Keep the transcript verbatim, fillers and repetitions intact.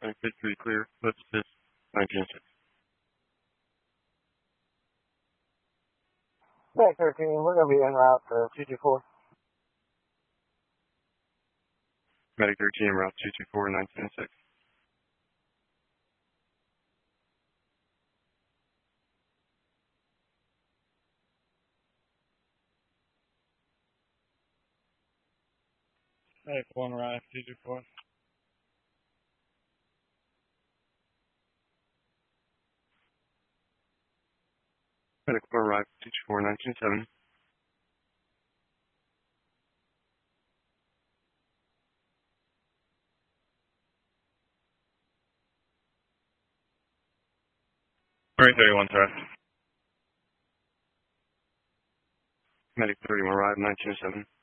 Medic fifty-three clear. Let's assist nineteen oh six. Medic thirteen, we're going to be en route to two two four. Medic thirteen, route two two four, nineteen oh six. Medic one, arrive, two two four. Medic four, arrive, two two four, nineteen oh seven. three thirty-one, sir. Medic thirty-one, arrive, nineteen oh seven.